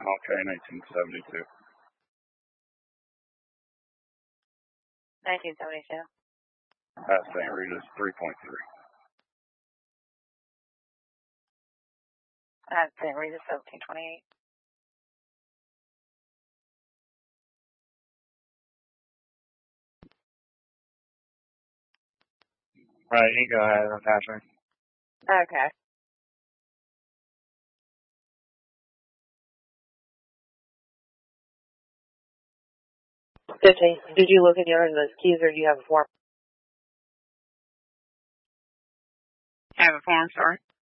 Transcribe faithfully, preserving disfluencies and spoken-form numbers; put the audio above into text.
Okay, nineteen seventy-two. nineteen seventy-two. At Saint Rita's, three point three. At Saint Rita's, seventeen twenty-eight. Right, you go ahead, I'm passing. Okay. fifteen. Did you look at your those keys or do you have a form? I have a form, sorry.